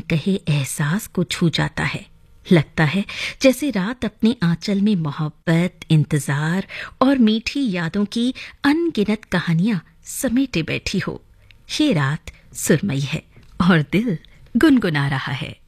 अनकहे एहसास को छू जाता है। लगता है जैसे रात अपने आंचल में मोहब्बत, इंतजार और मीठी यादों की अनगिनत कहानियां समेटे बैठी हो। ये रात सुरमई है और दिल गुनगुना रहा है।